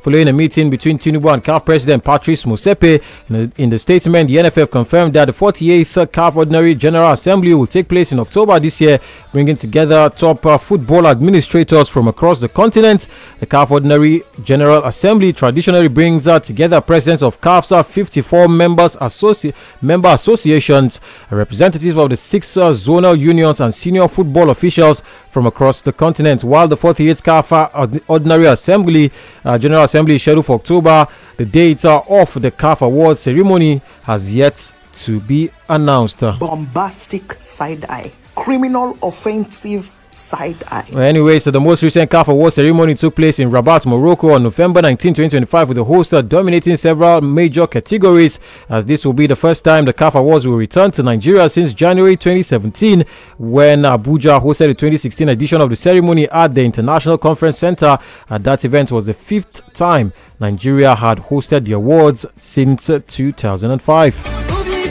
following a meeting between Tinubu and CAF President Patrice Motsepe. In the statement, the NFF confirmed that the 48th CAF Ordinary General Assembly will take place in October this year, bringing together top football administrators from across the continent. The CAF Ordinary General Assembly traditionally brings together presidents of CAF's 54 member associations, representatives of the 6 zonal unions, and senior football officials from across the continent. While the 48th CAF Ordinary Assembly General Assembly is scheduled for October, the date of the CAF Award ceremony has yet to be announced. Bombastic side eye, criminal offensive side eye. Anyways, the most recent CAF Award ceremony took place in Rabat, Morocco on November 19, 2025, with the host dominating several major categories, as this will be the first time the CAF Awards will return to Nigeria since January 2017, when Abuja hosted the 2016 edition of the ceremony at the International Conference Center. That event was the 5th time Nigeria had hosted the awards since 2005.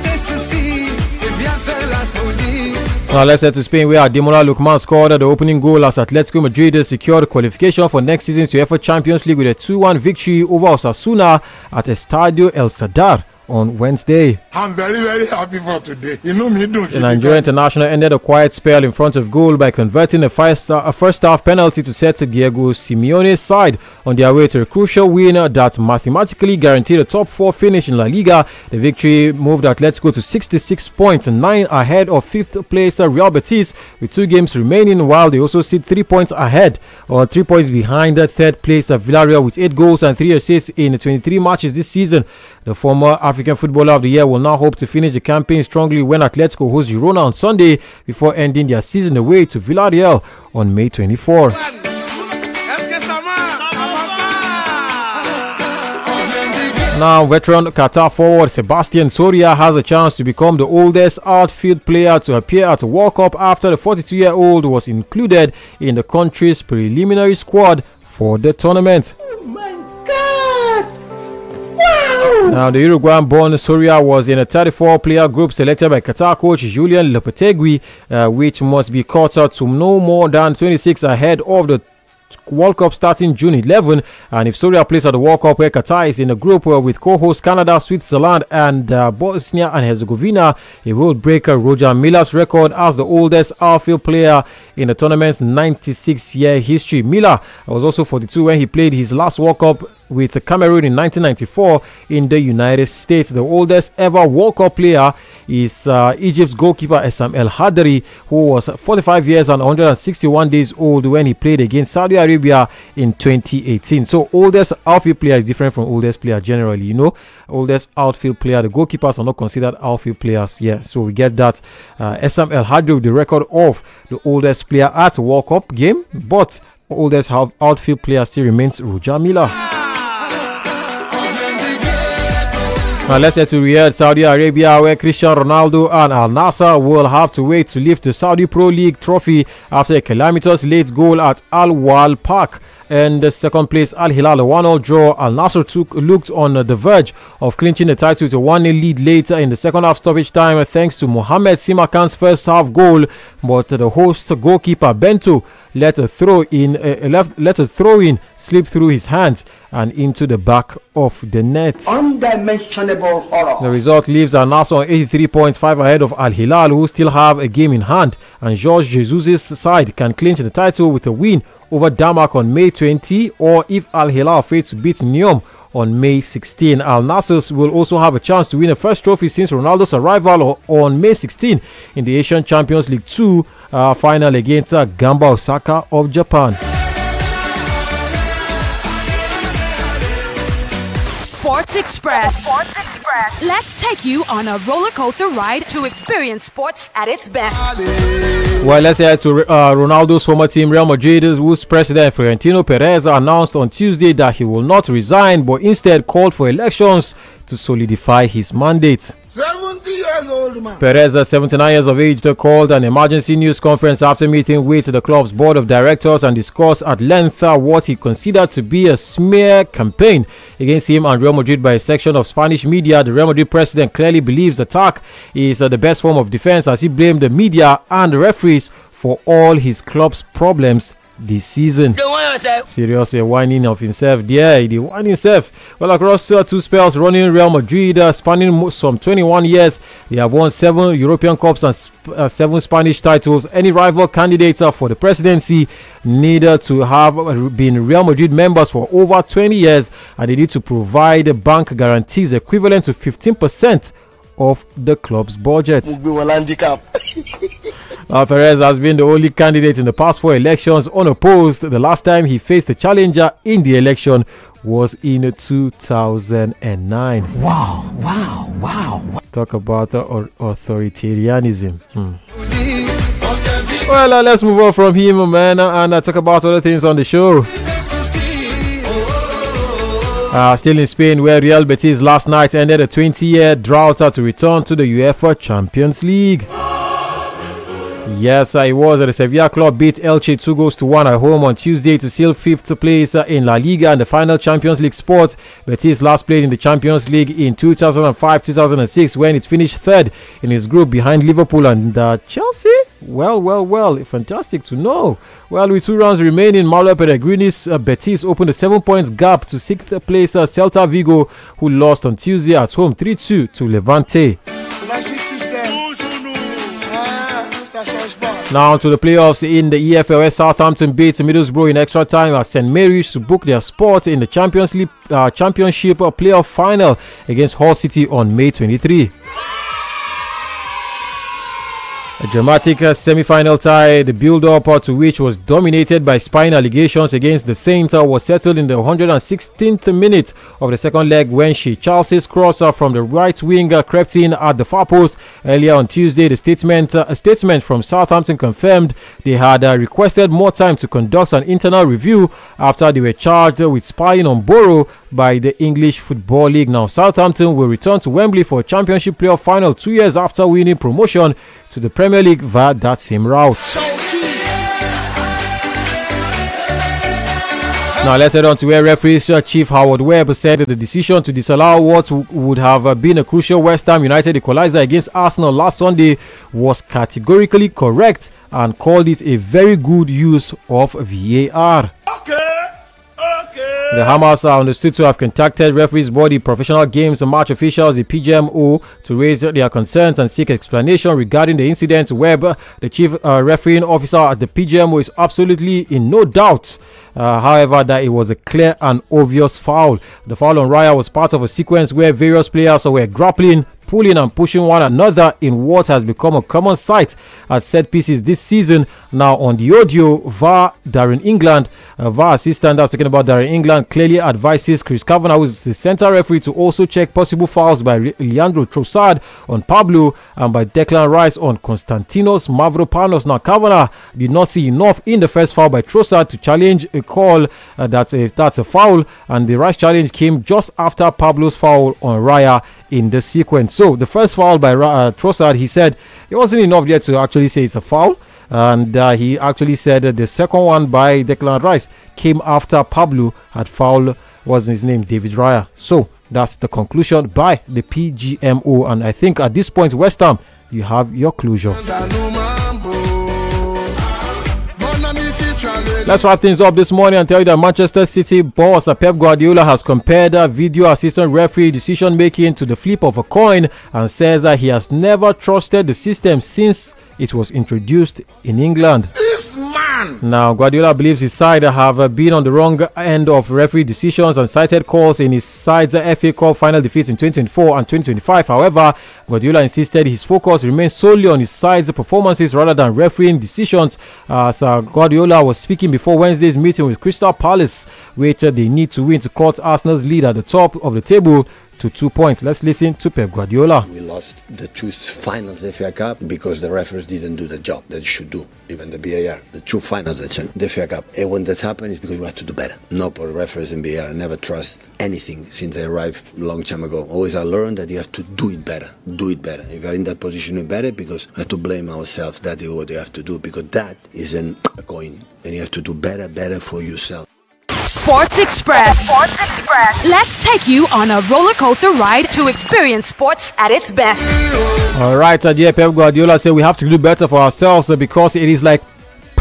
Now let's head to Spain, where Ademola Lookman scored the opening goal as Atletico Madrid secured qualification for next season's UEFA Champions League with a 2-1 victory over Osasuna at Estadio El Sadar on Wednesday. I'm very, very happy for today. You know me, don't you? The Nigerian international ended a quiet spell in front of goal by converting a first half penalty to set Diego Simeone's side on their way to a crucial win that mathematically guaranteed a top 4 finish in La Liga. The victory moved Atletico to 66 points and 9 ahead of 5th place Real Betis with 2 games remaining, while they also sit 3 points ahead, or 3 points behind 3rd place Villarreal with 8 goals and 3 assists in 23 matches this season. The former African Footballer of the Year will now hope to finish the campaign strongly when Atletico hosts Girona on Sunday before ending their season away to Villarreal on May 24. Now, veteran Qatar forward Sebastian Soria has a chance to become the oldest outfield player to appear at a World Cup after the 42-year-old was included in the country's preliminary squad for the tournament. Now, the Uruguayan-born Soria was in a 34-player group selected by Qatar coach Julian Lopetegui, which must be cut out to no more than 26 ahead of the World Cup starting June 11. And if Soria plays at the World Cup, where Qatar is in a group with co-hosts Canada, Switzerland and Bosnia and Herzegovina, he will break Roger Miller's record as the oldest outfield player in the tournament's 96-year history. Miller was also 42 when he played his last World Cup with Cameroon in 1994 in the United States. The oldest ever World Cup player is Egypt's goalkeeper Essam El Hadri, who was 45 years and 161 days old when he played against Saudi Arabia in 2018. So oldest outfield player is different from oldest player generally, you know. Oldest outfield player, the goalkeepers are not considered outfield players. Yeah, so we get that. Essam El Hadri with the record of the oldest player at a World Cup game, but oldest outfield player still remains Roger Miller. Now let's head to Riyadh, Saudi Arabia, where Cristiano Ronaldo and Al Nassr will have to wait to lift the Saudi Pro League trophy after a calamitous late goal at Al Wal Park. And the second place Al Hilal, a 1-0 draw. Al Nassr looked on the verge of clinching the title with a 1-0 lead later in the second half stoppage time thanks to Mohamed Simakan's first half goal, but the host goalkeeper Bento let a throw-in slip through his hands and into the back of the net. Undimensionable horror. The result leaves Al Nassr on 83 points, 5 ahead of Al Hilal, who still have a game in hand, and Jorge Jesus' side can clinch the title with a win over Damak on May 20, or if Al Hilal fails to beat Neom on May 16. Al Nassr will also have a chance to win a first trophy since Ronaldo's arrival on May 16 in the Asian Champions League 2 final against Gamba Osaka of Japan. Sports Express. Let's take you on a roller coaster ride to experience sports at its best. Well, let's head to Ronaldo's former team, Real Madrid, whose president Florentino Perez announced on Tuesday that he will not resign, but instead called for elections to solidify his mandate. 70 years old man. Perez, 79 years of age, called an emergency news conference after meeting with the club's board of directors and discussed at length what he considered to be a smear campaign against him and Real Madrid by a section of Spanish media. The Real Madrid president clearly believes attack is the best form of defense, as he blamed the media and the referees for all his club's problems this season. Seriously, whining of himself there. He won himself. Well, across 2 spells running Real Madrid, spanning some 21 years, they have won 7 European Cups and 7 Spanish titles. Any rival candidates for the presidency need to have been Real Madrid members for over 20 years, and they need to provide bank guarantees equivalent to 15% of the club's budget. Perez has been the only candidate in the past 4 elections unopposed. The last time he faced a challenger in the election was in 2009. Wow. Talk about authoritarianism. Well, let's move on from him, man, and talk about other things on the show. Still in Spain, where Real Betis last night ended a 20-year drought to return to the UEFA Champions League. Yes, it was. The Sevilla club beat Elche 2-1 at home on Tuesday to seal 5th place in La Liga and the final Champions League spot. Betis last played in the Champions League in 2005-2006 when it finished 3rd in its group behind Liverpool and Chelsea. Well, fantastic to know. Well, with 2 rounds remaining, Manuel Pellegrini's Betis opened a 7-point gap to 6th place Celta Vigo, who lost on Tuesday at home 3-2 to Levante. Now to the playoffs in the EFL. Southampton beat Middlesbrough in extra time at St Mary's to book their spot in the Championship playoff final against Hull City on May 23. A dramatic semi-final tie, the build-up to which was dominated by spying allegations against the Saints, was settled in the 116th minute of the second leg when Chelsea's crosser from the right wing crept in at the far post. Earlier on Tuesday, a statement from Southampton confirmed they had requested more time to conduct an internal review after they were charged with spying on Borough by the English Football League. Now, Southampton will return to Wembley for a Championship playoff final 2 years after winning promotion to the Premier League via that same route. Now let's head on to where referees Chief Howard Webb said that the decision to disallow what would have been a crucial West Ham United equalizer against Arsenal last Sunday was categorically correct and called it a very good use of VAR. The Hammers are understood to have contacted referees body, professional games and match officials, the PGMO, to raise their concerns and seek explanation regarding the incident. Webb, the chief refereeing officer at the PGMO, is absolutely in no doubt, however, that it was a clear and obvious foul. The foul on Raya was part of a sequence where various players were grappling, pulling and pushing one another in what has become a common sight at set pieces this season. Now on the audio, VAR Darren England, VAR assistant that's talking about Darren England, clearly advises Chris Kavanagh, who is the center referee, to also check possible fouls by Leandro Trossard on Pablo and by Declan Rice on Konstantinos Mavropanos. Now Kavanagh did not see enough in the first foul by Trossard to challenge a call that's a foul, and the Rice challenge came just after Pablo's foul on Raya in the sequence. So the first foul by Trossard, he said it wasn't enough yet to actually say it's a foul, and he actually said that the second one by Declan Rice came after Pablo had fouled, was his name, David Raya. So that's the conclusion by the PGMO, and I think at this point, West Ham, you have your closure. Let's wrap things up this morning and tell you that Manchester City boss Pep Guardiola has compared video assistant referee decision making to the flip of a coin and says that he has never trusted the system since it was introduced in England. This man! Now, Guardiola believes his side have been on the wrong end of referee decisions and cited calls in his side's FA Cup final defeats in 2024 and 2025. However, Guardiola insisted his focus remains solely on his side's performances rather than refereeing decisions. Guardiola was speaking before Wednesday's meeting with Crystal Palace, which they need to win to cut Arsenal's lead at the top of the table to 2 points. Let's listen to Pep Guardiola. We lost the two finals of the FA Cup because the referees didn't do the job that they should do, even the VAR. The two finals that's in the FA Cup. And when that happened, it's because we have to do better. No, for referees in VAR, I never trust anything since I arrived a long time ago. Always I learned that you have to do it better. Do it better. If you're in that position, do it better, because we have to blame ourselves. That is what you have to do, because that is a coin. And you have to do better for yourself. Sports Express. Let's take you on a roller coaster ride to experience sports at its best. All right, Pep Guardiola said we have to do better for ourselves because it is like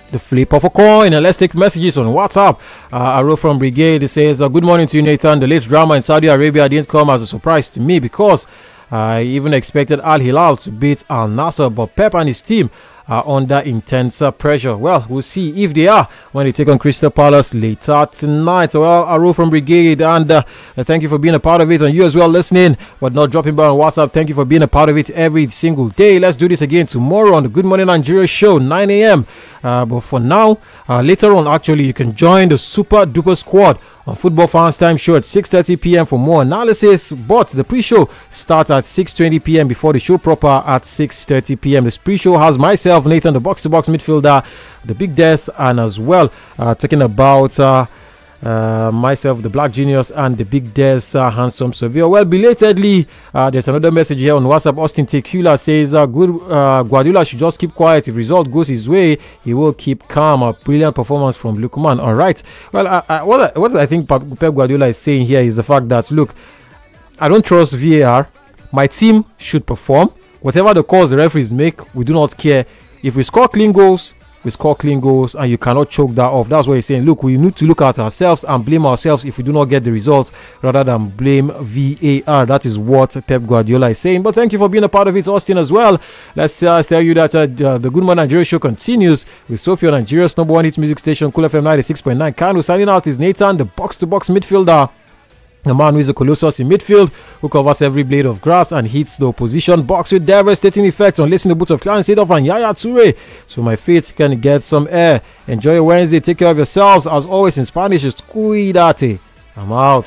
the flip of a coin. And let's take messages on WhatsApp. I wrote from Brigade. It says, good morning to you, Nathan. The late drama in Saudi Arabia didn't come as a surprise to me because I even expected Al Hilal to beat Al Nassr, but Pep and his team are under intense pressure. Well, we'll see if they are when they take on Crystal Palace later tonight. Well, I wrote from Brigade, and thank you for being a part of it, and you as well listening but not dropping by on WhatsApp. Thank you for being a part of it every single day. Let's do this again tomorrow on the Good Morning Nigeria show, 9 a.m. But for now, later on, actually, you can join the Super Duper Squad on Football Fans Time show at 6:30 p.m. for more analysis. But the pre-show starts at 6:20 p.m. before the show proper at 6:30 p.m. This pre-show has myself, Nathan, the box-to-box midfielder, the Big Des, and as well talking about myself, the Black Genius, and the Big Des, handsome Seville. Well, belatedly, there's another message here on WhatsApp. Austin Tequila says, Guardiola should just keep quiet. If result goes his way, he will keep calm. A brilliant performance from Lukman. All right. Well, what I think Pep Guardiola is saying here is the fact that, look, I don't trust VAR. My team should perform. Whatever the calls the referees make, we do not care. If we score clean goals, we score clean goals, and you cannot choke that off. That's what he's saying. Look, we need to look at ourselves and blame ourselves if we do not get the results rather than blame VAR. That is what Pep Guardiola is saying. But thank you for being a part of it, Austin, as well. Let's tell you that the Good Morning Nigeria show continues with Sophia, Nigeria's number one hit music station, Cool FM 96.9. Kano. Signing out is Nathan, the box-to-box midfielder. The man who is a colossus in midfield, who covers every blade of grass and hits the opposition box with devastating effects on listening to boots of Clarence Seedorf and Yaya Toure. So my feet can get some air. Enjoy your Wednesday. Take care of yourselves. As always in Spanish, it's cuídate. I'm out.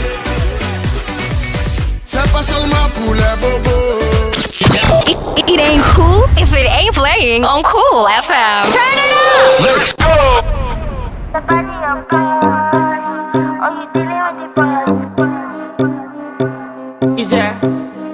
It ain't cool if it ain't playing on Cool FM. Turn it up! Let's go! The body of God. Oh, you dealing with the boss. Is there?